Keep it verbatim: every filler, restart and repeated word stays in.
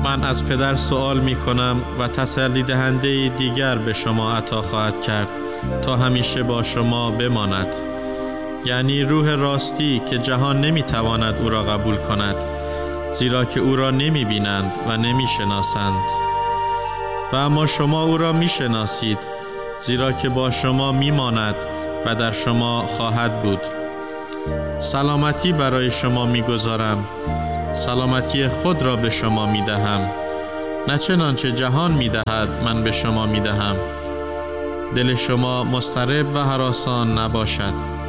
من از پدر سوال می کنم و تسلی دهنده دیگر به شما عطا خواهد کرد تا همیشه با شما بماند، یعنی روح راستی که جهان نمی تواند او را قبول کند، زیرا که او را نمی بینند و نمی شناسند. و اما شما او را می شناسید، زیرا که با شما می ماند و در شما خواهد بود. سلامتی برای شما می گذارم، سلامتی خود را به شما می دهم، نه چنانچه جهان می دهد من به شما می دهم. دل شما مضطرب و هراسان نباشد.